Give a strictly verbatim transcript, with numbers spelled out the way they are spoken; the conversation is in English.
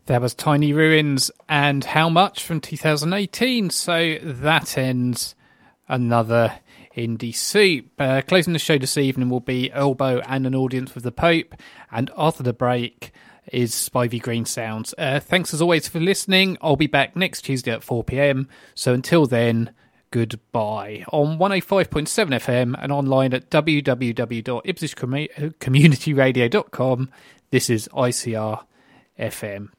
There was Tiny Ruins and How Much from two thousand eighteen. So that ends another Indie Soup. Uh, closing the show this evening will be Elbow and an Audience with the Pope. And after the break is Spivey Green Sounds. Uh, thanks as always for listening. I'll be back next Tuesday at four p.m. So until then, goodbye. On one oh five point seven F M and online at w w w dot ipswich community radio dot com. This is I C R F M.